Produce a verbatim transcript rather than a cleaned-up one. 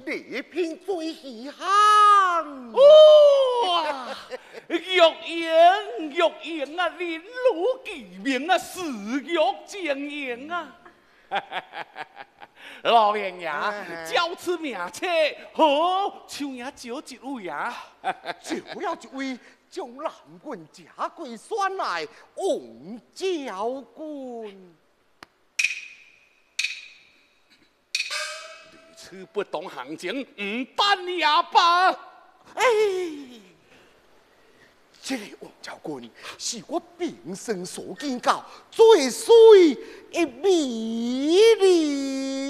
礼品最稀罕。 哇！玉英，玉英啊，林如其名啊，视玉经营啊。老爷呀，叫此名册，好，像也少一位啊。 少了一位，将南郡家贵选来王教官。 如此不懂行情，唔办也罢。 哎，这个王教官是我平生所见到最水的美丽。